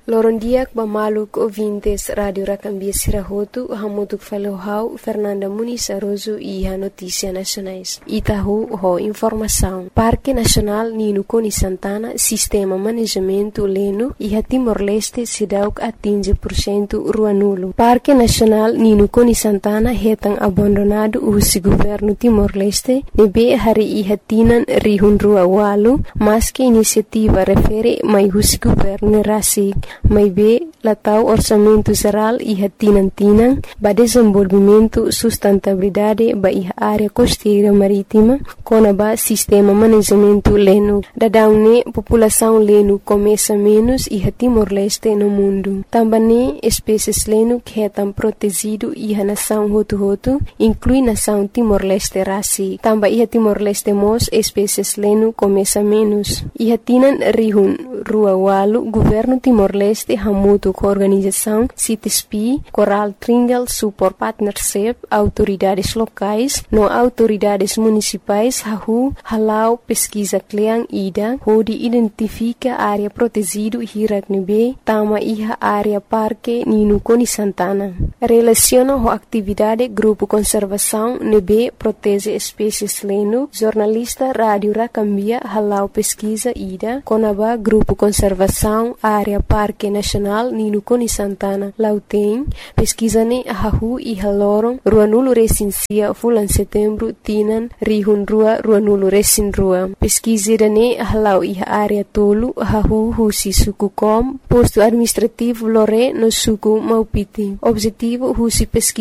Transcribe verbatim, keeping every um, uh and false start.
Lorondiak Bamaluk ouvintes Rádio Racambia Sirahotu, Hamutuk Falohau, Fernanda Muniz Aroso e a Notícia Nacionais. Itahu, ho informação. Parque Nacional Nino Coni Santana, Sistema Manejamento Leno e a Timor-Leste Sidauk atinge por cento rua nulo. Parque Nacional Nino Coni Santana retang abandonado o governo Timor-Leste, nebe hari ihatinan rihun rua walu, mas que iniciativa refere mai o governo rasik. Mai be latau orçamento geral e hatinantinang ba desenvolvimento sustentabilidade ba iha área costeira marítima kona ba sistema manejamento leno. Dadaune população leno começa menos e Timor-Leste no mundo. Também espécies leno que etam protegido e a nação hotu-hotu inclui nação Timor-Leste rasi. Também iha Timor-Leste mos espécies leno começa menos. Iha tinan rihun rua walu governo Timor-Leste hamutu com organização C I T S P, Coral Triangle Support Partnership, autoridades locais, no autoridades municipais, hahu, halau, pesquisa kleang ida, hodi identifica área protegido hiraknebe, tama iha área parque Nino Coni Santana. Relaciona a atividade grupo conservação nebe protege espécies leno, jornalista Rádio Racambia, halau pesquisa ida, conaba grupo conservação área parque Nacional Nino Coni Santana Lauteng pesquisane ahahu e halorong rua nulu resinsia fulan setembro tinan rihun rua rua nulu resin rua pesquisirane halau iha área tolu ahahu husi suku kom posto administrativo lore no suku Maupiti objetivo husi pesquisa